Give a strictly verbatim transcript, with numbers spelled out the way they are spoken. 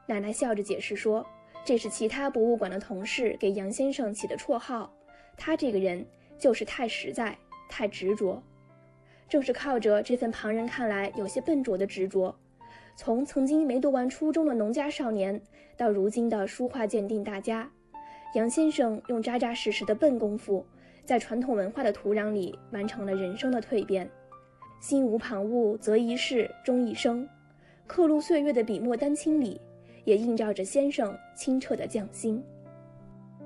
奶奶笑着解释说，这是其他博物馆的同事给杨先生起的绰号，他这个人就是太实在，太执着。正是靠着这份旁人看来有些笨拙的执着，从曾经没读完初中的农家少年，到如今的书画鉴定大家，杨先生用扎扎实实的笨功夫，在传统文化的土壤里完成了人生的蜕变。心无旁骛择一事终一生，刻录岁月的笔墨丹青里，也映照着先生清澈的匠心。